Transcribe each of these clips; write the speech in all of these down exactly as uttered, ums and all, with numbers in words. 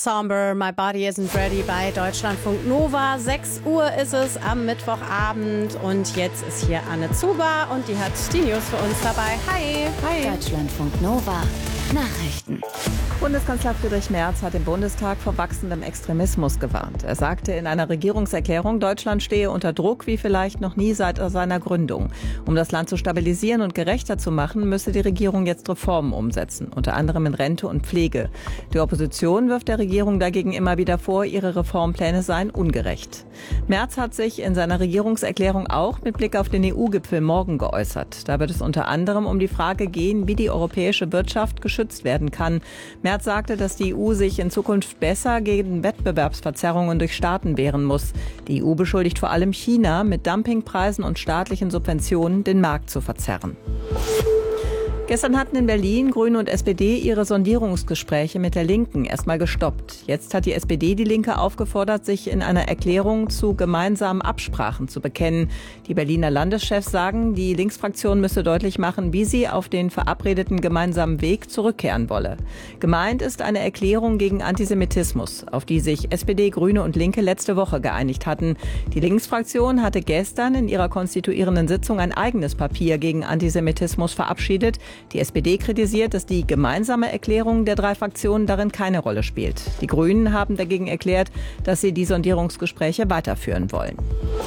Somber, My Body Isn't Ready bei Deutschlandfunk Nova. sechs Uhr ist es am Mittwochabend und jetzt ist hier Anne Zuber und die hat die News für uns dabei. Hi! Hi! Deutschlandfunk Nova. Nachrichten. Bundeskanzler Friedrich Merz hat im Bundestag vor wachsendem Extremismus gewarnt. Er sagte in einer Regierungserklärung, Deutschland stehe unter Druck wie vielleicht noch nie seit seiner Gründung. Um das Land zu stabilisieren und gerechter zu machen, müsse die Regierung jetzt Reformen umsetzen, unter anderem in Rente und Pflege. Die Opposition wirft der Regierung dagegen immer wieder vor, ihre Reformpläne seien ungerecht. Merz hat sich in seiner Regierungserklärung auch mit Blick auf den E U-Gipfel morgen geäußert. Da wird es unter anderem um die Frage gehen, wie die europäische Wirtschaft geschützt werden kann. Merz sagte, dass die E U sich in Zukunft besser gegen Wettbewerbsverzerrungen durch Staaten wehren muss. Die E U beschuldigt vor allem China, mit Dumpingpreisen und staatlichen Subventionen den Markt zu verzerren. Gestern hatten in Berlin Grüne und S P D ihre Sondierungsgespräche mit der Linken erstmal gestoppt. Jetzt hat die S P D die Linke aufgefordert, sich in einer Erklärung zu gemeinsamen Absprachen zu bekennen. Die Berliner Landeschefs sagen, die Linksfraktion müsse deutlich machen, wie sie auf den verabredeten gemeinsamen Weg zurückkehren wolle. Gemeint ist eine Erklärung gegen Antisemitismus, auf die sich S P D, Grüne und Linke letzte Woche geeinigt hatten. Die Linksfraktion hatte gestern in ihrer konstituierenden Sitzung ein eigenes Papier gegen Antisemitismus verabschiedet. Die S P D kritisiert, dass die gemeinsame Erklärung der drei Fraktionen darin keine Rolle spielt. Die Grünen haben dagegen erklärt, dass sie die Sondierungsgespräche weiterführen wollen.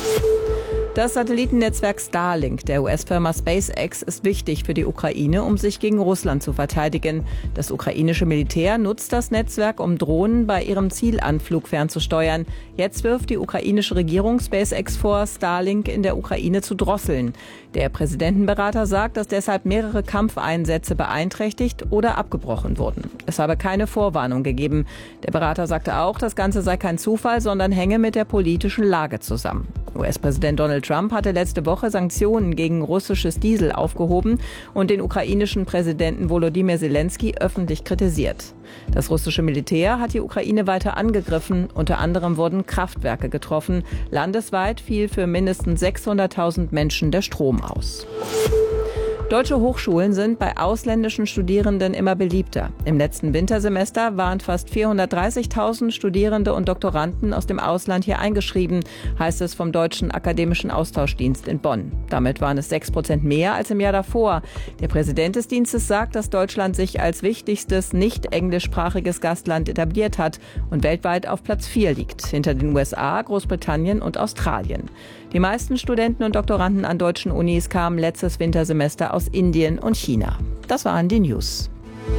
Das Satellitennetzwerk Starlink der U S-Firma SpaceX ist wichtig für die Ukraine, um sich gegen Russland zu verteidigen. Das ukrainische Militär nutzt das Netzwerk, um Drohnen bei ihrem Zielanflug fernzusteuern. Jetzt wirft die ukrainische Regierung SpaceX vor, Starlink in der Ukraine zu drosseln. Der Präsidentenberater sagt, dass deshalb mehrere Kampfeinsätze beeinträchtigt oder abgebrochen wurden. Es habe keine Vorwarnung gegeben. Der Berater sagte auch, das Ganze sei kein Zufall, sondern hänge mit der politischen Lage zusammen. U S-Präsident Donald Trump hatte letzte Woche Sanktionen gegen russisches Diesel aufgehoben und den ukrainischen Präsidenten Volodymyr Zelensky öffentlich kritisiert. Das russische Militär hat die Ukraine weiter angegriffen. Unter anderem wurden Kraftwerke getroffen. Landesweit fiel für mindestens sechshunderttausend Menschen der Strom aus. Deutsche Hochschulen sind bei ausländischen Studierenden immer beliebter. Im letzten Wintersemester waren fast vierhundertdreißigtausend Studierende und Doktoranden aus dem Ausland hier eingeschrieben, heißt es vom Deutschen Akademischen Austauschdienst in Bonn. Damit waren es sechs Prozent mehr als im Jahr davor. Der Präsident des Dienstes sagt, dass Deutschland sich als wichtigstes nicht englischsprachiges Gastland etabliert hat und weltweit auf Platz vier liegt, hinter den U S A, Großbritannien und Australien. Die meisten Studenten und Doktoranden an deutschen Unis kamen letztes Wintersemester aus Indien und China. Das waren die News.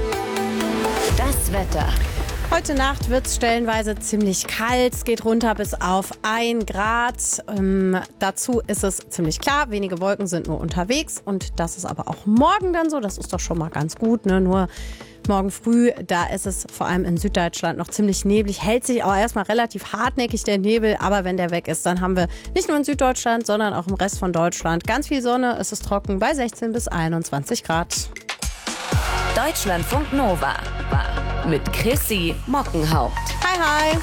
Das Wetter. Heute Nacht wird es stellenweise ziemlich kalt. Es geht runter bis auf ein Grad. Ähm, dazu ist es ziemlich klar. Wenige Wolken sind nur unterwegs. Und das ist aber auch morgen dann so. Das ist doch schon mal ganz gut. Ne? Nur morgen früh, da ist es vor allem in Süddeutschland noch ziemlich neblig. Hält sich auch erstmal relativ hartnäckig der Nebel. Aber wenn der weg ist, dann haben wir nicht nur in Süddeutschland, sondern auch im Rest von Deutschland ganz viel Sonne. Es ist trocken bei sechzehn bis einundzwanzig Grad. Deutschlandfunk Nova mit Chrissy Mockenhaupt. Hi, hi.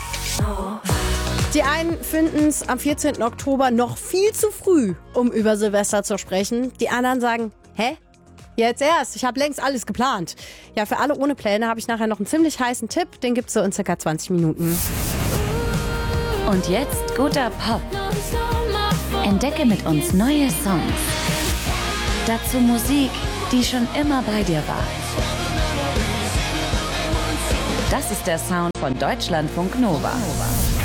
Die einen finden es am vierzehnten Oktober noch viel zu früh, um über Silvester zu sprechen. Die anderen sagen, hä? Jetzt erst, ich habe längst alles geplant. Ja, für alle ohne Pläne habe ich nachher noch einen ziemlich heißen Tipp. Den gibt's so in circa zwanzig Minuten. Und jetzt guter Pop. Entdecke mit uns neue Songs. Dazu Musik, die schon immer bei dir war. Das ist der Sound von Deutschlandfunk Nova.